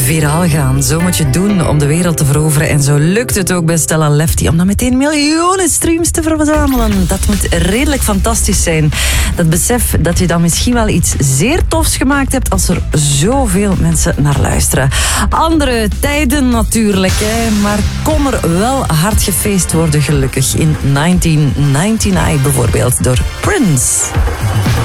Viraal gaan, zo moet je het doen om de wereld te veroveren. En zo lukt het ook bij Stella Lefty om dan meteen miljoenen streams te verzamelen. Dat moet redelijk fantastisch zijn. Dat besef dat je dan misschien wel iets zeer tofs gemaakt hebt als er zoveel mensen naar luisteren. Andere tijden natuurlijk, hè. Maar kon er wel hard gefeest worden gelukkig. In 1999 bijvoorbeeld door Prince.